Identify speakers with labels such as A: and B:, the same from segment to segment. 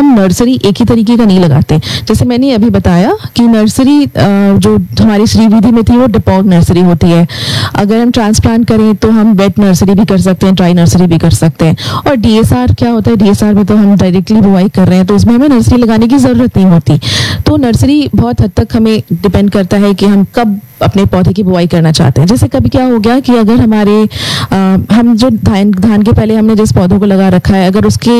A: हम नर्सरी एक ही तरीके का नहीं लगाते। जैसे मैंने अभी बताया कि नर्सरी जो हमारी श्रीविधि में थी वो डिपॉग नर्सरी होती है। अगर हम ट्रांसप्लांट करें तो हम वेट नर्सरी भी कर सकते हैं, ड्राई नर्सरी भी कर सकते हैं। और डीएसआर क्या होता है, डीएसआर में तो हम डायरेक्टली बुआई कर रहे हैं, तो उसमें हमें नर्सरी लगाने की ज़रूरत नहीं होती। तो नर्सरी बहुत हद तक हमें डिपेंड करता है कि हम कब अपने पौधे की बुआई करना चाहते हैं। जैसे कभी क्या हो गया कि अगर हमारे हम जो धान के पहले हमने जिस पौधों को लगा रखा है, अगर उसके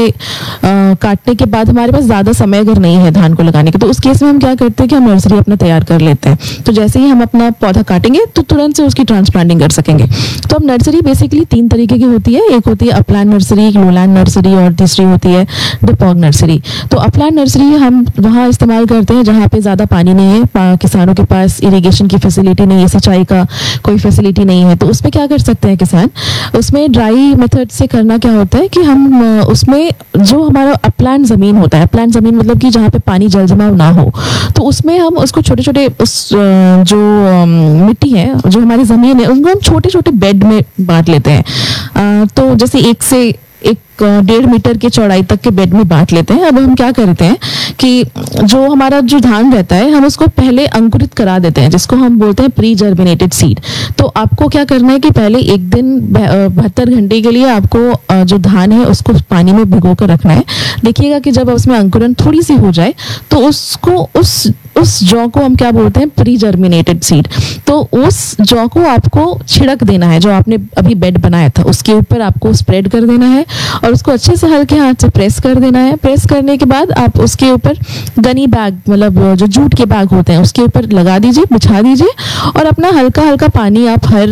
A: काटने के बाद हमारे पास ज़्यादा समय अगर नहीं है धान को लगाने के, तो उस केस में हम क्या करते हैं कि हम नर्सरी अपना तैयार कर लेते हैं। तो जैसे ही हम अपना पौधा काटेंगे तो तुरंत से उसकी ट्रांसप्लांटिंग कर सकेंगे। तो अब नर्सरी बेसिकली 3 तरीके की होती है। एक होती है अपलैंड नर्सरी, एक लोलैंड नर्सरी और तीसरी होती है डिपॉग नर्सरी। तो अपलैंड नर्सरी हम वहाँ इस्तेमाल करते हैं जहाँ पे ज़्यादा पानी नहीं है, किसानों के पास इरिगेशन की फैसिलिटी नहीं है, सिंचाई का कोई फैसिलिटी नहीं है। तो उसमें क्या कर सकते हैं किसान, उसमें ड्राई मेथड से करना क्या होता है कि हम उसमें जो हमारा अपलैंड ज़मीन होता है, अपलैंड ज़मीन मतलब कि जहाँ पे पानी जल जमाव ना हो, तो उसमें हम उसको छोटे छोटे उस जो मिट्टी है, जो हमारी ज़मीन है, उसको हम छोटे छोटे बेड में बांट लेते हैं। तो जैसे 1 से 1.5 मीटर के चौड़ाई तक के बेड में बांट लेते हैं। अब हम क्या करते हैं कि जो हमारा जो धान रहता है हम उसको पहले अंकुरित करा देते हैं, जिसको हम बोलते हैं प्री जर्मिनेटेड सीड। तो आपको क्या करना है कि पहले एक दिन 72 घंटे के लिए आपको जो धान है उसको पानी में भिगो कर रखना है। देखिएगा कि जब उसमें अंकुरन थोड़ी सी हो जाए तो उसको उस जौ को हम क्या बोलते हैं, प्री जर्मिनेटेड सीड। तो उस जौ को आपको छिड़क देना है, जो आपने अभी बेड बनाया था उसके ऊपर आपको स्प्रेड कर देना है और उसको अच्छे से हल्के हाथ से प्रेस कर देना है। प्रेस करने के बाद आप उसके ऊपर गनी बैग, मतलब जो जूट के बैग होते हैं, उसके ऊपर लगा दीजिए, बिछा दीजिए और अपना हल्का हल्का पानी आप हर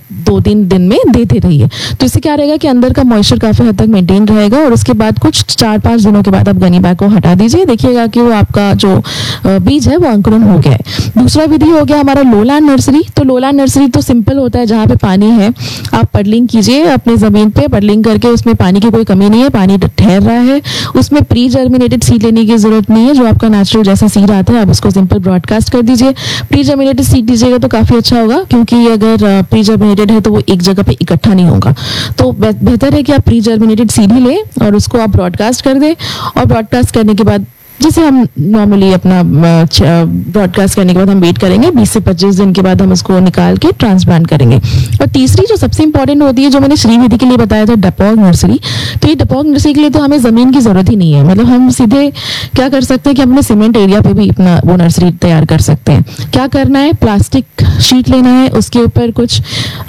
A: 2-3 दिन में देते रहिए। तो इससे क्या रहेगा कि अंदर का मॉइस्चर काफ़ी हद तक मेंटेन रहेगा और उसके बाद कुछ 4-5 दिनों के बाद आप गनी बैग को हटा दीजिए। देखिएगा कि वो आपका जो बीज है वो अंकुरन हो गया है। दूसरा विधि हो गया हमारा लोलैंड नर्सरी। तो लोलैंड नर्सरी तो सिंपल होता है, जहाँ पे पानी है आप पडलिंग कीजिए अपने ज़मीन पे, पडलिंग करके उसमें पानी की कोई कमी नहीं है, पानी ठहर रहा है, उसमें प्री जर्मिनेटेड सीड लेने की जरूरत नहीं है। जो आपका नेचुरल जैसा सीड आता है आप उसको सिंपल ब्रॉडकास्ट कर दीजिए। प्री जर्मिनेटेड सीड दीजिएगा तो काफ़ी अच्छा होगा, क्योंकि अगर प्री जर्मिनेटेड है तो वो एक जगह पे इकट्ठा नहीं होगा। तो बेहतर है कि आप प्री जर्मिनेटेड सीड ही लें और उसको आप ब्रॉडकास्ट कर दें। और ब्रॉडकास्ट करने के बाद जैसे हम नॉर्मली अपना ब्रॉडकास्ट करने के बाद हम वेट करेंगे 20 से 25 दिन के बाद हम उसको निकाल के ट्रांसप्लांट करेंगे। और तीसरी जो सबसे इंपॉर्टेंट होती है, जो मैंने श्रीविधि के लिए बताया था, डिपॉग नर्सरी। तो ये डिपॉग नर्सरी के लिए तो हमें ज़मीन की ज़रूरत ही नहीं है। मतलब हम सीधे क्या कर सकते हैं कि अपने सीमेंट एरिया पे भी अपना वो नर्सरी तैयार कर सकते हैं। क्या करना है, प्लास्टिक शीट लेना है, उसके ऊपर कुछ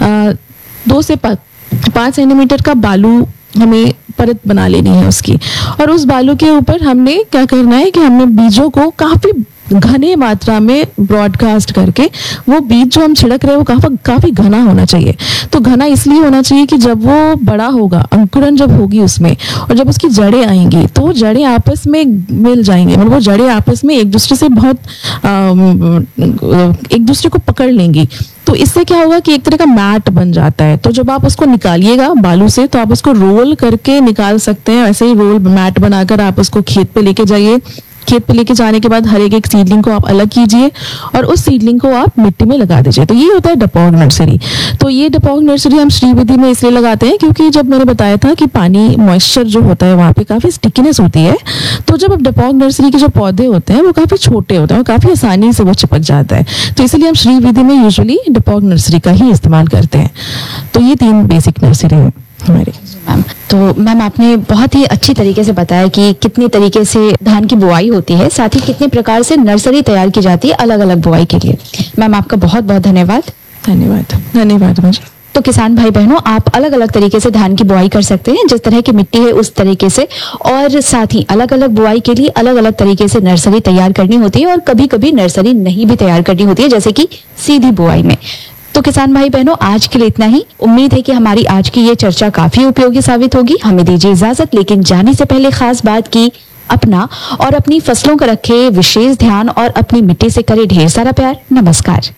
A: 2 से 5 सेंटीमीटर का बालू हमें परत बना लेनी है उसकी। और उस बालू के ऊपर हमने क्या करना है कि हमने बीजों को काफ़ी घने मात्रा में ब्रॉडकास्ट करके, वो बीज जो हम छिड़क रहे हैं वो काफ़ी घना होना चाहिए। तो घना इसलिए होना चाहिए कि जब वो बड़ा होगा, अंकुरन जब होगी उसमें और जब उसकी जड़ें आएंगी तो वो जड़ें आपस में मिल जाएंगी, मतलब वो जड़ें आपस में एक दूसरे से बहुत एक दूसरे को पकड़ लेंगी। तो इससे क्या होगा कि एक तरह का मैट बन जाता है। तो जब आप उसको निकालिएगा बालू से तो आप उसको रोल करके निकाल सकते हैं। ऐसे ही रोल मैट बनाकर आप उसको खेत पे लेके जाइए। खेत पे लेके जाने के बाद हर एक सीडलिंग को आप अलग कीजिए और उस सीडलिंग को आप मिट्टी में लगा दीजिए। तो ये होता है डिपॉग नर्सरी। तो ये डिपॉग नर्सरी हम श्रीविधि में इसलिए लगाते हैं क्योंकि जब मैंने बताया था कि पानी मॉइस्चर जो होता है वहाँ पे काफ़ी स्टिकीनेस होती है। तो जब अब डिपॉग नर्सरी के जो पौधे होते हैं वो काफ़ी छोटे होते हैं और काफ़ी आसानी से वो चिपक जाता है। तो इसलिए हम श्रीविधि में यूजुअली डिपॉग नर्सरी का ही इस्तेमाल करते हैं। तो ये 3 बेसिक नर्सरी है हमारी।
B: मैम, तो मैम आपने बहुत ही अच्छी तरीके से बताया कि कितनी तरीके से धान की बुआई होती है, साथ ही कितने प्रकार से नर्सरी तैयार की जाती है अलग अलग बुआई के लिए। मैम आपका बहुत बहुत धन्यवाद।
A: धन्यवाद मुझे।
B: तो किसान भाई बहनों, आप अलग अलग तरीके से धान की बुआई कर सकते हैं, जिस तरह की मिट्टी है उस तरीके से, और साथ ही अलग अलग बुआई के लिए अलग अलग तरीके से नर्सरी तैयार करनी होती है और कभी कभी नर्सरी नहीं भी तैयार करनी होती है, जैसे कि सीधी बुआई में। तो किसान भाई बहनों, आज के लिए इतना ही। उम्मीद है कि हमारी आज की ये चर्चा काफी उपयोगी साबित होगी। हमें दीजिए इजाजत, लेकिन जाने से पहले खास बात की अपना और अपनी फसलों का रखे विशेष ध्यान और अपनी मिट्टी से करे ढेर सारा प्यार। नमस्कार।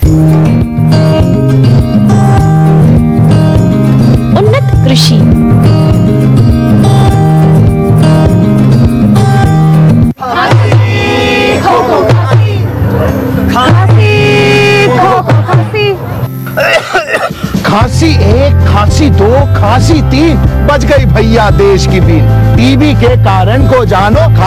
B: उन्नत कृषि।
C: खांसी 1, खांसी 2, खांसी 3, बच गई भैया देश की बीन। टीबी के कारण को जानो।